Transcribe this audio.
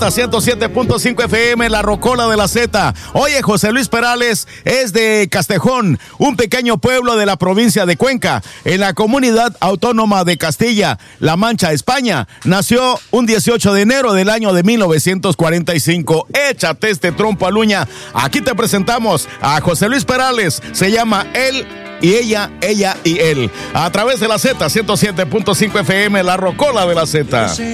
107.5 FM, La Rocola de la Z. Oye, José Luis Perales es de Castejón, un pequeño pueblo de la provincia de Cuenca, en la comunidad autónoma de Castilla-La Mancha, España. Nació un 18 de enero del año de 1945. Échate este trompo a luña. Aquí te presentamos a José Luis Perales. Se llama Él y ella y él. A través de la Z, 107.5 FM, La Rocola de la Z.